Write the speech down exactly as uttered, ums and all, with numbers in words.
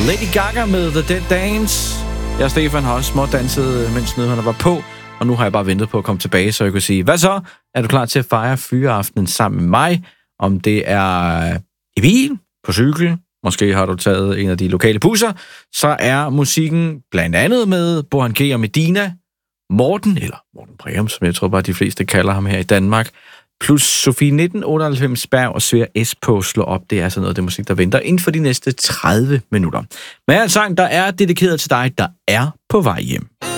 Lady Gaga med The Dead Dance. Jeg og Stefan har også smådanset, mens nyhederne var på, og nu har jeg bare ventet på at komme tilbage, så jeg kan sige, hvad så? Er du klar til at fejre fyreaftenen sammen med mig? Om det er i bil, på cykel, måske har du taget en af de lokale busser, så er musikken blandt andet med Bohan G. og Medina, Morten, eller Morten Breum, som jeg tror bare de fleste kalder ham her i Danmark, plus Sofie nitten otteoghalvfems Berg og Svær S på Slå Op. Det er altså noget af det musik, der venter inden for de næste tredive minutter. Men en sang, der er dedikeret til dig, der er på vej hjem.